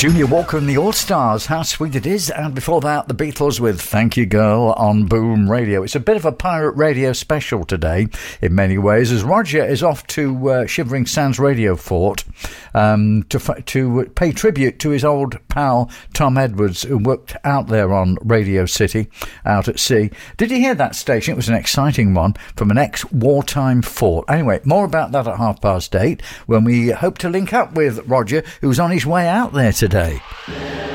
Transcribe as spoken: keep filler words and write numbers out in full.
Junior Walker and the All-Stars, how sweet it is. And before that, the Beatles with Thank You Girl on Boom Radio. It's a bit of a pirate radio special today in many ways, as Roger is off to uh, Shivering Sands Radio Fort um, to to pay tribute to his old pal Tom Edwards, who worked out there on Radio City out at sea. Did you hear that station? It was an exciting one from an ex-wartime fort. Anyway, more about that at half past eight when we hope to link up with Roger, who's on his way out there today.